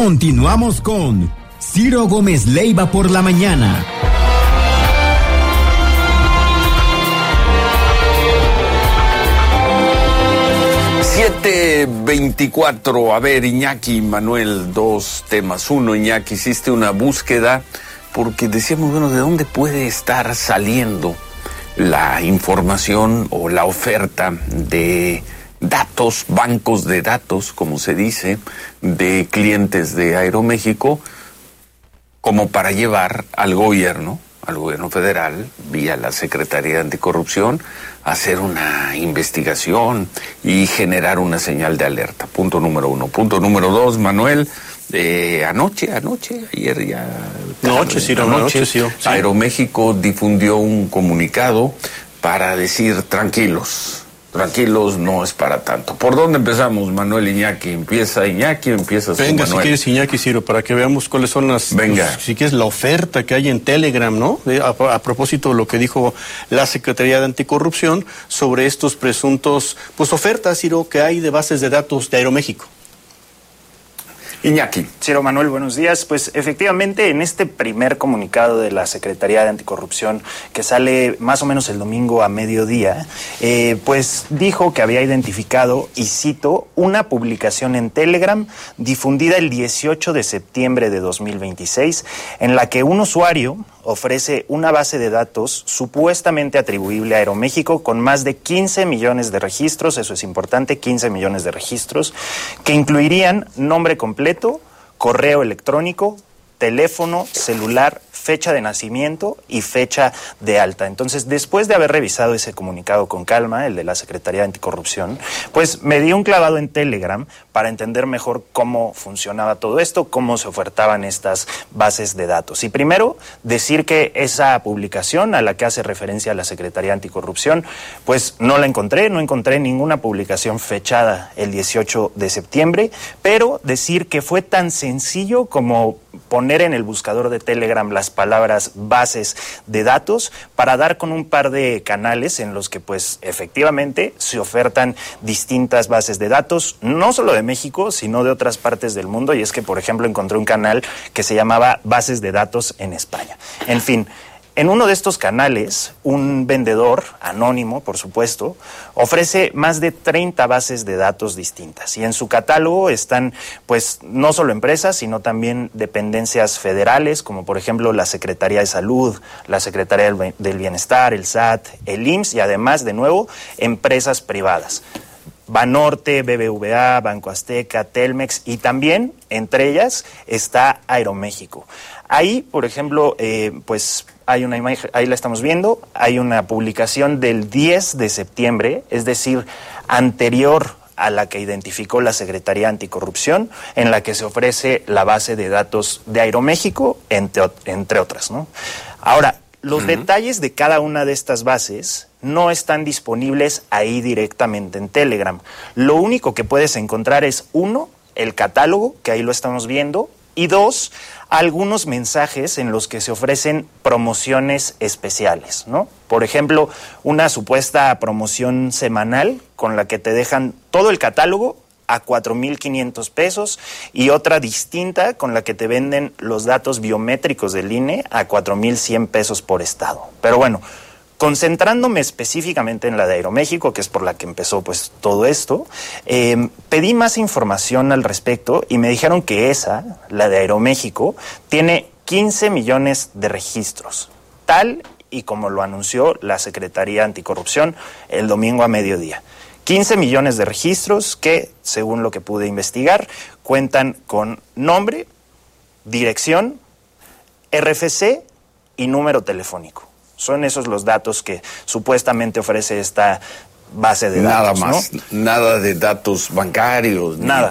Continuamos con Ciro Gómez Leiva por la mañana. ...7:24... A ver, Iñaki, Manuel, dos temas. Uno, Iñaki, hiciste una búsqueda porque decíamos, bueno, ¿de dónde puede estar saliendo la información o la oferta de datos, bancos de datos, como se dice, de clientes de Aeroméxico, como para llevar al gobierno federal, vía la Secretaría de Anticorrupción, a hacer una investigación y generar una señal de alerta? Punto número uno. Punto número dos, Manuel, ayer ya... Anoche, sí. Aeroméxico difundió un comunicado para decir, tranquilos, no es para tanto. ¿Por dónde empezamos, Manuel? Iñaki, ¿empieza Iñaki o empiezas tú, Manuel? Venga, si quieres, Iñaki, Ciro, para que veamos cuáles son las... Venga. Pues, si quieres, la oferta que hay en Telegram, ¿no? A propósito de lo que dijo la Secretaría de Anticorrupción sobre estos presuntos, pues, ofertas, Ciro, que hay de bases de datos de Aeroméxico. Iñaki. Ciro, Manuel, buenos días. Pues efectivamente, en este primer comunicado de la Secretaría de Anticorrupción, que sale más o menos el domingo a mediodía, pues dijo que había identificado, y cito, una publicación en Telegram difundida el 18 de septiembre de 2026, en la que un usuario ofrece una base de datos supuestamente atribuible a Aeroméxico con más de 15 millones de registros, eso es importante, 15 millones de registros, que incluirían nombre completo, correo electrónico, teléfono, celular, fecha de nacimiento y fecha de alta. Entonces, después de haber revisado ese comunicado con calma, el de la Secretaría de Anticorrupción, pues me di un clavado en Telegram para entender mejor cómo funcionaba todo esto, cómo se ofertaban estas bases de datos. Y primero, decir que esa publicación a la que hace referencia la Secretaría de Anticorrupción, pues no encontré ninguna publicación fechada el 18 de septiembre, pero decir que fue tan sencillo como poner en el buscador de Telegram las palabras bases de datos para dar con un par de canales en los que pues efectivamente se ofertan distintas bases de datos, no solo de México, sino de otras partes del mundo. Y es que, por ejemplo, encontré un canal que se llamaba Bases de Datos en España. En fin, en uno de estos canales, un vendedor, anónimo por supuesto, ofrece más de 30 bases de datos distintas. Y en su catálogo están, pues, no solo empresas, sino también dependencias federales, como por ejemplo la Secretaría de Salud, la Secretaría del Bienestar, el SAT, el IMSS, y además, de nuevo, empresas privadas. Banorte, BBVA, Banco Azteca, Telmex, y también, entre ellas, está Aeroméxico. Ahí, por ejemplo, pues hay una imagen, ahí la estamos viendo, hay una publicación del 10 de septiembre, es decir, anterior a la que identificó la Secretaría Anticorrupción, en la que se ofrece la base de datos de Aeroméxico, entre otras, ¿no? Ahora, los detalles de cada una de estas bases no están disponibles ahí directamente en Telegram. Lo único que puedes encontrar es, uno, el catálogo, que ahí lo estamos viendo, y dos, algunos mensajes en los que se ofrecen promociones especiales, ¿no? Por ejemplo, una supuesta promoción semanal con la que te dejan todo el catálogo a 4,500 pesos y otra distinta con la que te venden los datos biométricos del INE a 4,100 pesos por estado. Pero bueno, concentrándome específicamente en la de Aeroméxico, que es por la que empezó pues todo esto, pedí más información al respecto y me dijeron que esa, la de Aeroméxico, tiene 15 millones de registros, tal y como lo anunció la Secretaría Anticorrupción el domingo a mediodía. 15 millones de registros que, según lo que pude investigar, cuentan con nombre, dirección, RFC y número telefónico. Son esos los datos que supuestamente ofrece esta base de datos. Nada más, ¿no? Nada de datos bancarios. Nada.